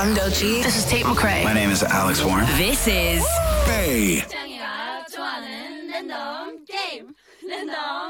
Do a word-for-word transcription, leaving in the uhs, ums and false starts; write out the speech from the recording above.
I'm Doechii. This is Tate McRae. My name is Alex Warren. This is Bay. 짱이가 좋아하는 랜덤 게임. 랜덤